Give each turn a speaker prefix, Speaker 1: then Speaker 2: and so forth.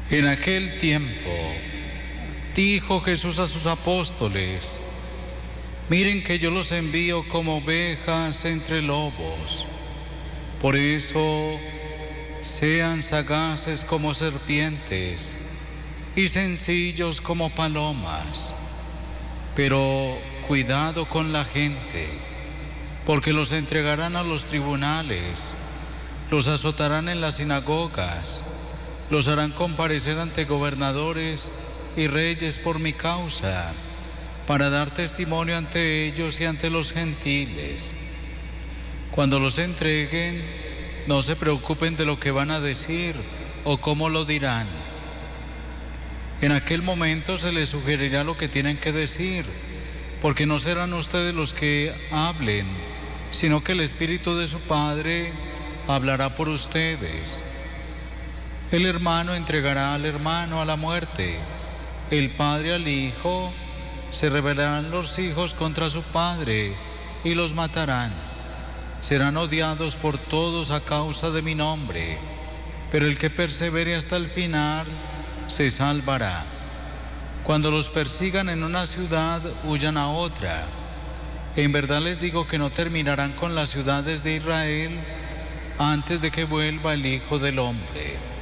Speaker 1: En aquel tiempo dijo Jesús a sus apóstoles: miren que yo los envío como ovejas entre lobos. Por eso, sean sagaces como serpientes y sencillos como palomas. Pero cuidado con la gente, porque los entregarán a los tribunales, los azotarán en las sinagogas, los harán comparecer ante gobernadores y reyes por mi causa, para dar testimonio ante ellos y ante los gentiles. Cuando los entreguen, no se preocupen de lo que van a decir o cómo lo dirán. En aquel momento se les sugerirá lo que tienen que decir, porque no serán ustedes los que hablen, sino que el Espíritu de su Padre hablará por ustedes. El hermano entregará al hermano a la muerte, el padre al hijo. Se rebelarán los hijos contra su padre y los matarán. Serán odiados por todos a causa de mi nombre, pero el que persevere hasta el final se salvará. Cuando los persigan en una ciudad, huyan a otra. En verdad les digo que no terminarán con las ciudades de Israel antes de que vuelva el Hijo del Hombre.